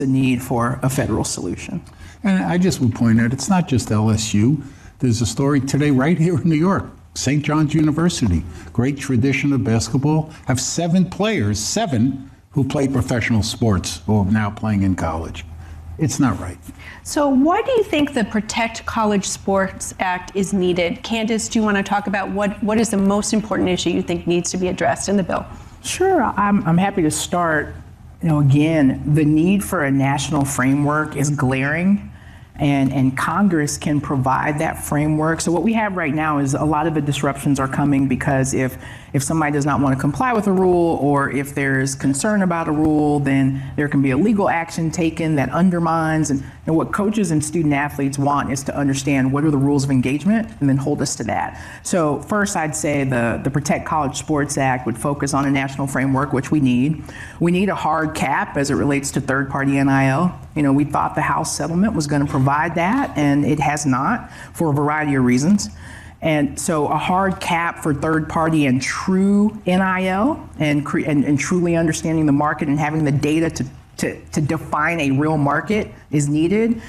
the need for a federal solution. And I just would point out, it's not just LSU. There's a story today right here in New York. St. John's University, great tradition of basketball, have 7 players, who play professional sports who are now playing in college. It's not right. So why do you think the Protect College Sports Act is needed? Candace, do you want to talk about what is the most important issue you think needs to be addressed in the bill? Sure, I'm happy to start. Again, the need for a national framework is glaring. And Congress can provide that framework. So what we have right now is a lot of the disruptions are coming because if somebody does not want to comply with a rule, or if there's concern about a rule, then there can be a legal action taken that undermines. And what coaches and student athletes want is to understand what are the rules of engagement and then hold us to that. So first, I'd say the Protect College Sports Act would focus on a national framework, which we need. We need a hard cap as it relates to third-party NIL. We thought the House settlement was going to provide that, and it has not for a variety of reasons. And so a hard cap for third-party and true NIL and truly understanding the market and having the data to define a real market is needed.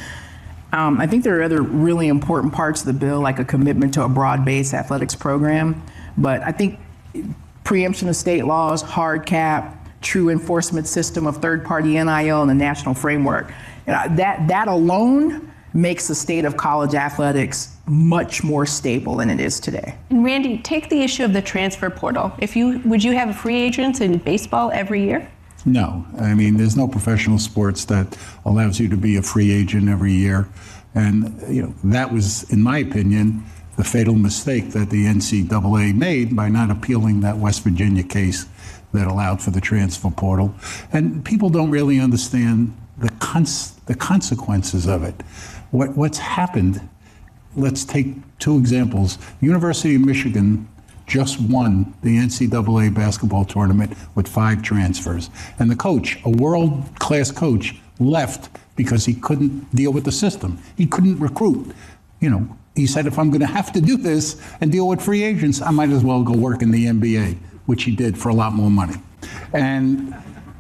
I think there are other really important parts of the bill, like a commitment to a broad-based athletics program. But I think preemption of state laws, hard cap, true enforcement system of third-party NIL and the national framework. That alone makes the state of college athletics much more stable than it is today. And Randy, take the issue of the transfer portal. Would you have free agents in baseball every year? No, I mean, there's no professional sports that allows you to be a free agent every year. And that was, in my opinion, the fatal mistake that the NCAA made by not appealing that West Virginia case that allowed for the transfer portal. And people don't really understand the consequences of it. What's happened, let's take 2 examples. University of Michigan just won the NCAA basketball tournament with 5 transfers. And the coach, a world-class coach, left because he couldn't deal with the system. He couldn't recruit. He said, if I'm going to have to do this and deal with free agents, I might as well go work in the NBA, which he did for a lot more money. And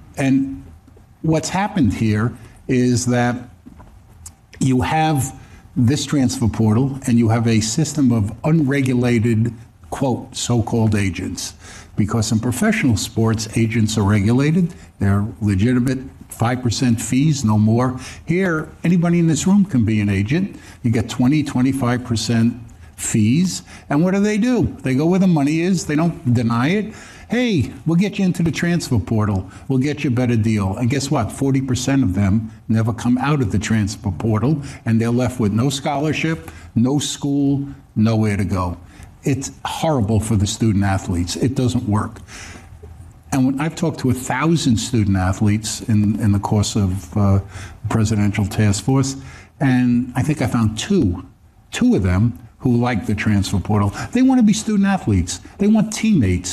what's happened here is that you have this transfer portal and you have a system of unregulated, quote, so-called agents. Because in professional sports, agents are regulated. They're legitimate 5% fees, no more. Here, anybody in this room can be an agent. You get 20, 25% fees. And what do? They go where the money is. They don't deny it. Hey, we'll get you into the transfer portal. We'll get you a better deal. And guess what? 40% of them never come out of the transfer portal, and they're left with no scholarship, no school, nowhere to go. It's horrible for the student athletes. It doesn't work. And when I've talked to 1,000 student athletes in the course of presidential task force, and I think I found two of them who like the transfer portal. They want to be student athletes. They want teammates.